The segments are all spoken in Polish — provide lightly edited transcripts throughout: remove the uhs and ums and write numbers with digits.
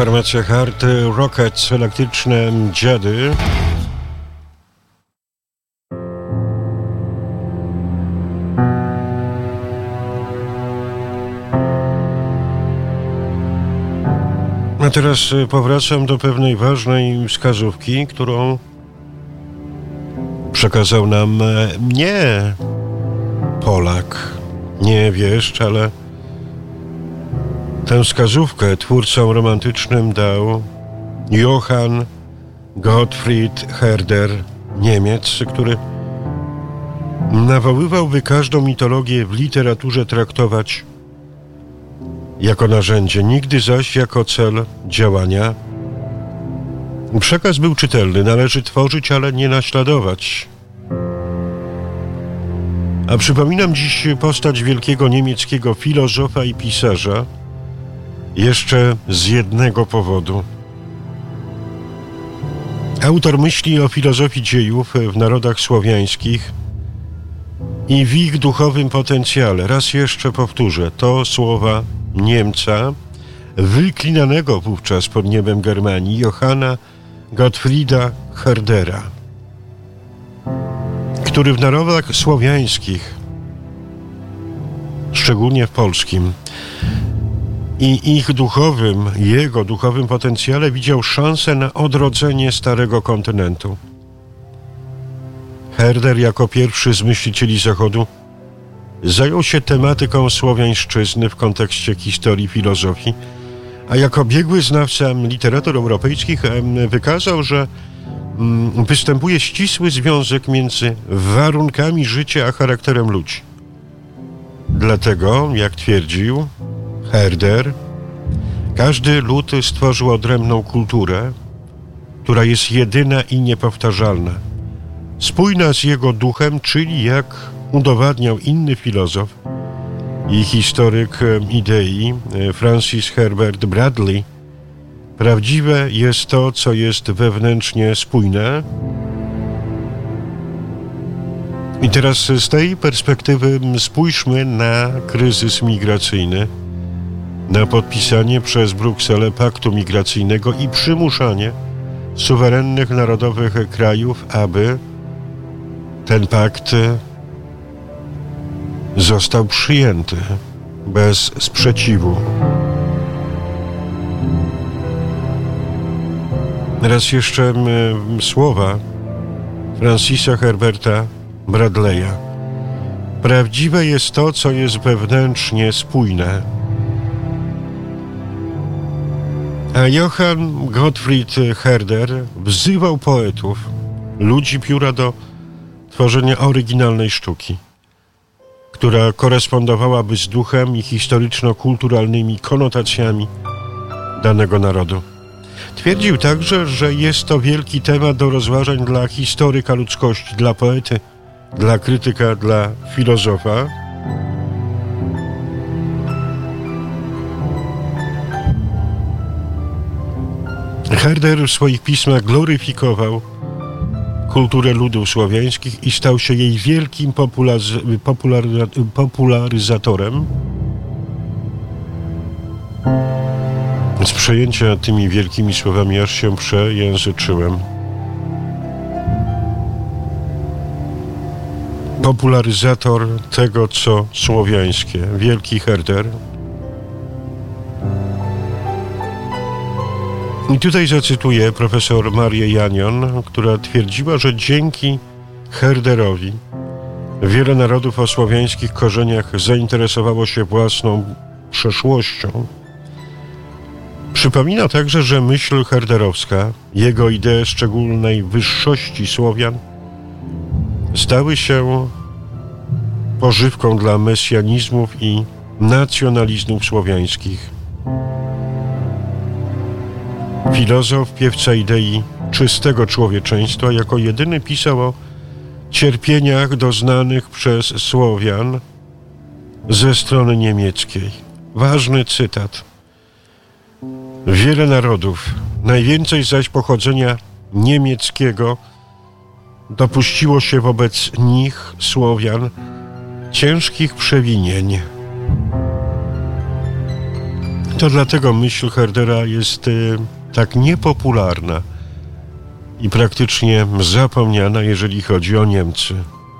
Formacja Hard Rockets, elektryczne dziady. A teraz powracam do pewnej ważnej wskazówki, którą przekazał nam nie Polak, nie wieszcz, ale tę wskazówkę twórcom romantycznym dał Johann Gottfried Herder, Niemiec, który nawoływał, by każdą mitologię w literaturze traktować jako narzędzie, nigdy zaś jako cel działania. Przekaz był czytelny, należy tworzyć, ale nie naśladować. A przypominam dziś postać wielkiego niemieckiego filozofa i pisarza jeszcze z jednego powodu. Autor myśli o filozofii dziejów w narodach słowiańskich i w ich duchowym potencjale. Raz jeszcze powtórzę, to słowa Niemca, wyklinanego wówczas pod niebem Germanii, Johanna Gottfrieda Herdera, który w narodach słowiańskich, szczególnie w polskim, i jego duchowym potencjale widział szansę na odrodzenie starego kontynentu. Herder jako pierwszy z myślicieli Zachodu zajął się tematyką słowiańszczyzny w kontekście historii filozofii, a jako biegły znawca literatur europejskich wykazał, że występuje ścisły związek między warunkami życia a charakterem ludzi. Dlatego, jak twierdził Herder, każdy lud stworzył odrębną kulturę, która jest jedyna i niepowtarzalna, spójna z jego duchem, czyli jak udowadniał inny filozof i historyk idei Francis Herbert Bradley, prawdziwe jest to, co jest wewnętrznie spójne. I teraz z tej perspektywy spójrzmy na kryzys migracyjny, na podpisanie przez Brukselę paktu migracyjnego i przymuszanie suwerennych narodowych krajów, aby ten pakt został przyjęty bez sprzeciwu. Raz jeszcze słowa Francisa Herberta Bradley'a. Prawdziwe jest to, co jest wewnętrznie spójne. A Johann Gottfried Herder wzywał poetów, ludzi pióra do tworzenia oryginalnej sztuki, która korespondowałaby z duchem i historyczno-kulturalnymi konotacjami danego narodu. Twierdził także, że jest to wielki temat do rozważań dla historyka ludzkości, dla poety, dla krytyka, dla filozofa. Herder w swoich pismach gloryfikował kulturę ludów słowiańskich i stał się jej wielkim popularyzatorem. Z przejęcia tymi wielkimi słowami aż się przejęzyczyłem. Popularyzator tego, co słowiańskie. Wielki Herder. I tutaj zacytuję profesor Marię Janion, która twierdziła, że dzięki Herderowi wiele narodów o słowiańskich korzeniach zainteresowało się własną przeszłością. Przypomina także, że myśl herderowska, jego idee szczególnej wyższości Słowian stały się pożywką dla mesjanizmów i nacjonalizmów słowiańskich. Filozof, piewca idei czystego człowieczeństwa, jako jedyny pisał o cierpieniach doznanych przez Słowian ze strony niemieckiej. Ważny cytat. Wiele narodów, najwięcej zaś pochodzenia niemieckiego, dopuściło się wobec nich, Słowian, ciężkich przewinień. To dlatego myśl Herdera jest tak niepopularna i praktycznie zapomniana, jeżeli chodzi o Niemcy.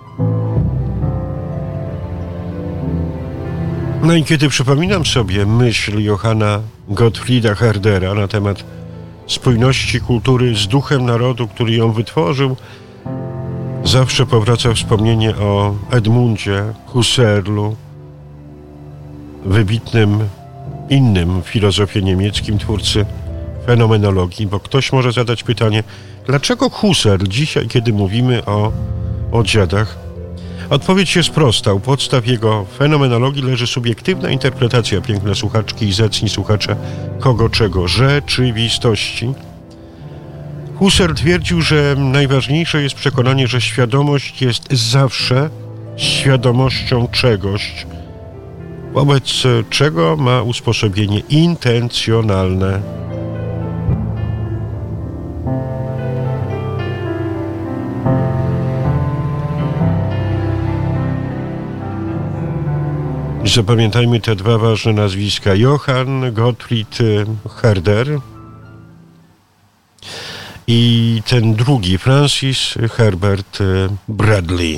No i kiedy przypominam sobie myśl Johanna Gottfrieda Herdera na temat spójności kultury z duchem narodu, który ją wytworzył, zawsze powraca wspomnienie o Edmundzie Husserlu, wybitnym innym w filozofii niemieckim twórcy fenomenologii, bo ktoś może zadać pytanie, dlaczego Husserl dzisiaj, kiedy mówimy o dziadach? Odpowiedź jest prosta. U podstaw jego fenomenologii leży subiektywna interpretacja, piękne słuchaczki i zacni słuchacze, kogo czego, rzeczywistości. Husserl twierdził, że najważniejsze jest przekonanie, że świadomość jest zawsze świadomością czegoś, wobec czego ma usposobienie intencjonalne. Zapamiętajmy te dwa ważne nazwiska. Johann Gottfried Herder i ten drugi, Francis Herbert Bradley.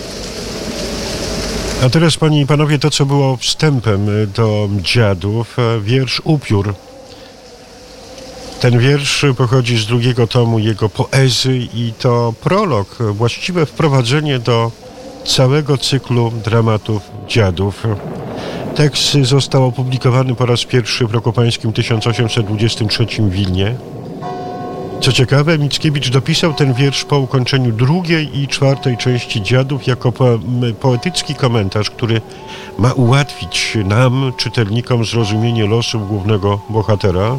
A teraz, panie i panowie, to, co było wstępem do dziadów, wiersz Upiór. Ten wiersz pochodzi z drugiego tomu jego poezji i to prolog, właściwe wprowadzenie do całego cyklu dramatów dziadów. Tekst został opublikowany po raz pierwszy w roku pańskim 1823 w Wilnie. Co ciekawe, Mickiewicz dopisał ten wiersz po ukończeniu drugiej i czwartej części Dziadów jako poetycki komentarz, który ma ułatwić nam, czytelnikom, zrozumienie losów głównego bohatera.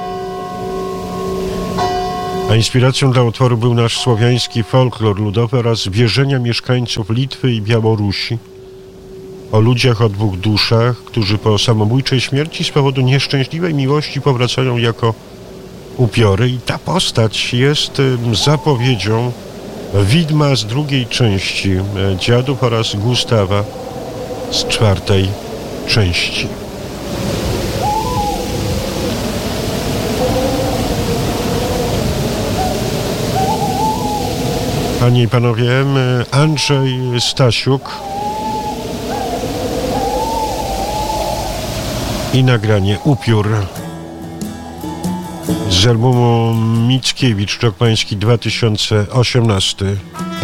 A inspiracją dla utworu był nasz słowiański folklor ludowy oraz wierzenia mieszkańców Litwy i Białorusi o ludziach o dwóch duszach, którzy po samobójczej śmierci z powodu nieszczęśliwej miłości powracają jako upiory. I ta postać jest zapowiedzią widma z drugiej części Dziadów oraz Gustawa z czwartej części. Panie i panowie, Andrzej Stasiuk i nagranie Upiór z albumu Mickiewicz, rok pański 2018.